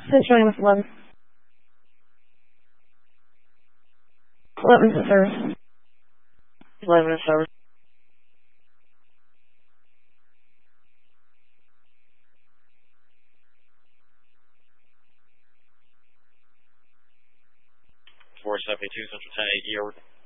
Showing with 11. 11 in service. 11 in service. Four 72 Central 10 8 York.